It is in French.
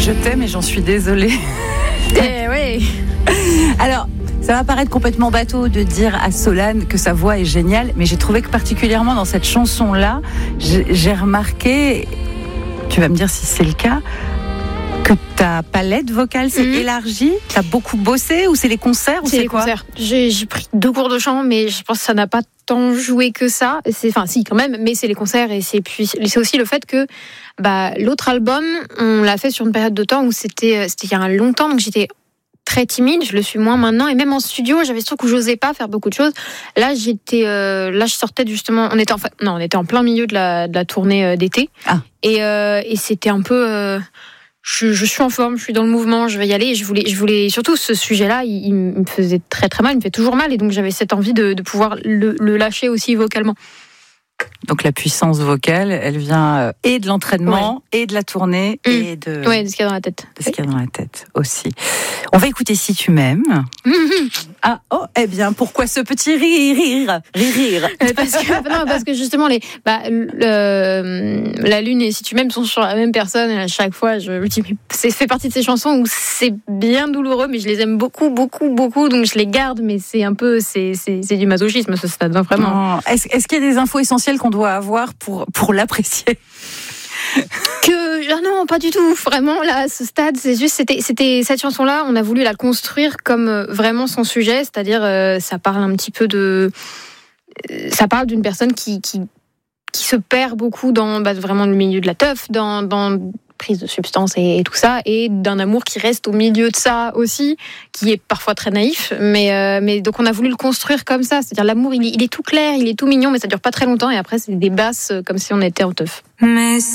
Je t'aime et j'en suis désolée. Eh oui. Alors, ça va paraître complètement bateau de dire à Solane que sa voix est géniale, mais j'ai trouvé que particulièrement dans cette chanson-là, j'ai remarqué, tu vas me dire si c'est le cas, que ta palette vocale s'est élargie. T'as beaucoup bossé ou c'est les concerts ou c'est quoi ? Concerts. J'ai pris 2 cours de chant, mais je pense que ça n'a pas tant joué que ça. Enfin, si, quand même, mais c'est les concerts et c'est aussi le fait que l'autre album, on l'a fait sur une période de temps où c'était il y a longtemps, donc j'étais très timide, je le suis moins maintenant, et même en studio, j'avais ce truc où j'osais pas faire beaucoup de choses. Là, je sortais justement, on était en plein milieu de la tournée d'été, et c'était un peu, je suis en forme, je suis dans le mouvement, je vais y aller. Et je voulais surtout ce sujet-là, il me faisait très très mal, il me fait toujours mal, et donc j'avais cette envie de pouvoir le lâcher aussi vocalement. Donc la puissance vocale, elle vient et de l'entraînement, et de la tournée, et de ce qu'il y a dans la tête. De ce qu'il y a dans la tête aussi. On va écouter Si tu m'aimes. Eh bien, pourquoi ce petit rire parce que justement, la Lune et Si tu m'aimes sont sur la même personne, et à chaque fois, c'est fait partie de ces chansons où c'est bien douloureux, mais je les aime beaucoup, beaucoup, beaucoup, donc je les garde, mais c'est un peu, c'est du masochisme, ce stade, vraiment. Est-ce qu'il y a des infos essentielles qu'on doit avoir pour l'apprécier? Non, pas du tout. Vraiment, là, à ce stade, c'est juste, c'était cette chanson-là, on a voulu la construire comme vraiment son sujet, c'est-à-dire, ça parle un petit peu ça parle d'une personne qui se perd beaucoup dans vraiment le milieu de la teuf, dans prise de substances et tout ça, et d'un amour qui reste au milieu de ça aussi, qui est parfois très naïf, mais donc on a voulu le construire comme ça, c'est-à-dire l'amour, il est tout clair, il est tout mignon, mais ça dure pas très longtemps, et après c'est des basses comme si on était en teuf. Mais